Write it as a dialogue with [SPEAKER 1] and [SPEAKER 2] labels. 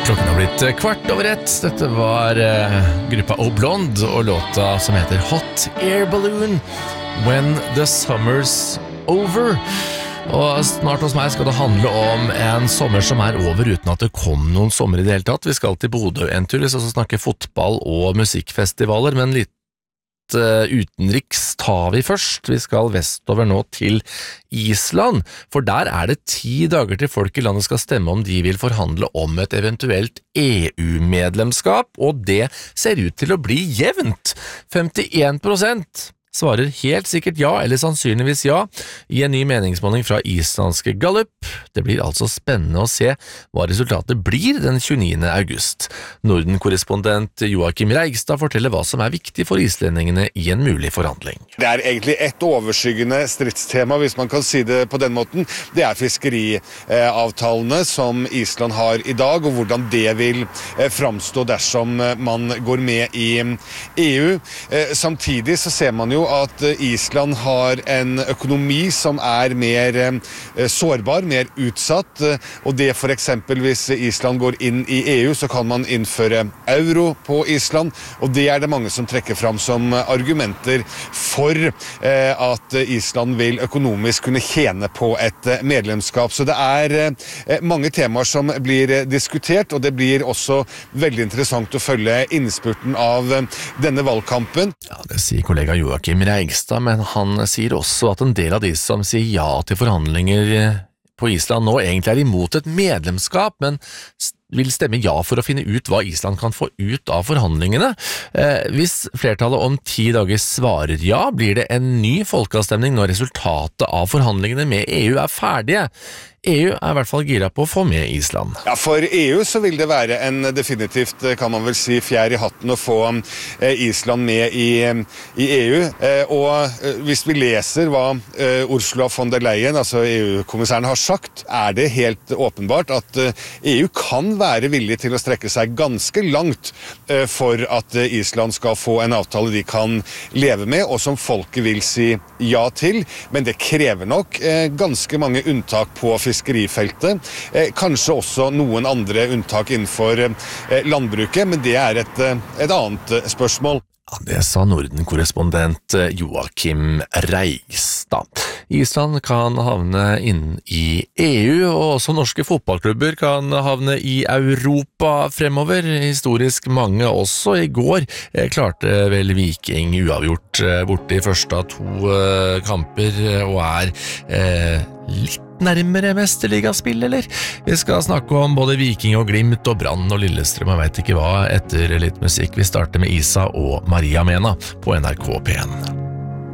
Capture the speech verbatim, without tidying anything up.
[SPEAKER 1] Klokken har blitt kvart over ett. Dette var uh, gruppa Oblond og låta som heter Hot Air Balloon, When the Summer's Over. Og snart hos meg skal det handle om en sommer som er over uten at det kom noen sommer i det hele tatt. Vi skal til Bodø en tur, vi skal snakke fotball og musikkfestivaler, men litt uh, utenriks tar vi først. Vi skal vestover nå til Island, for der er det ti dager til folk i landet skal stemme om de vil forhandle om et eventuelt E U-medlemskap, og det ser ut til å bli jevnt. femtien prosent svarer helt sikkert ja, eller sannsynligvis ja, i en ny meningsmåling fra islandske Gallup. Det blir altså spennende å se hva resultatet blir den tjueniende august. Norden-korrespondent Joakim Reigstad forteller hva som er viktig for islendingene i en mulig forhandling.
[SPEAKER 2] Det er egentlig et overskyggende stridstema, hvis man kan si det på den måten. Det er fiskeriavtalene som Island har i dag, og hvordan det vil framstå dersom man går med i E U. Samtidig så ser man jo at Island har en økonomi som er mer sårbar, mer utsatt, og det for eksempel hvis Island går inn i E U, så kan man innføre euro på Island, og det er det mange som trekker fram som argumenter for at Island vil økonomisk kunne tjene på et medlemskap. Så det er mange temaer som blir diskutert, og det blir også veldig interessant å følge innspurten av denne valgkampen.
[SPEAKER 1] Ja, det sier kollega Joakim Reigstad, men han sier også at en del av de som sier ja til forhandlinger på Island nå egentlig er imot et medlemskap, men vil stemme ja for å finne ut hva Island kan få ut av forhandlingene. Eh, hvis flertallet om ti dager svarer ja, blir det en ny folkeavstemning når resultatet av forhandlingene med E U er ferdige. E U er i hvert fall gira på å få med Island.
[SPEAKER 2] Ja, for E U så vil det være en definitivt, kan man vel si, fjær i hatten å få Island med i, i E U. Og hvis vi leser hva Ursula von der Leyen, altså E U-kommissæren, har sagt, er det helt åpenbart at E U kan være villig til å strekke seg ganske langt for at Island skal få en avtale de kan leve med, og som folket vil si ja til. Men det krever nok ganske mange unntak på fiskerifeltet, kanskje også noen andre unntak innenfor landbruket, men det er et, et annet spørsmål.
[SPEAKER 1] Ja, det sa Norden-korrespondent Joakim Reigstad. Island kan havne inn i E U, og også norske fotballklubber kan havne i Europa fremover. Historisk mange også. I går klarte vel Viking uavgjort borte i første av to kamper, og er eh, litt nærmere mesterligaspill, eller? Vi skal snakke om både Viking og Glimt og Brann og Lillestrøm, jeg vet ikke hva, etter litt musikk. Vi starter med Isa og Maria Mena på N R K P en.